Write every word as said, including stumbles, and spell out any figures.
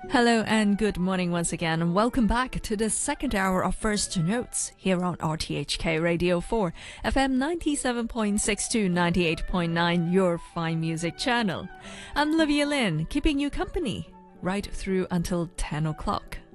Hello and good morning once again, and welcome back to the second hour of First Notes here on R T H K Radio four, F M ninety-seven point six to ninety-eight point nine, your fine music channel. I'm Livia Lynn, keeping you company right through until ten o'clock.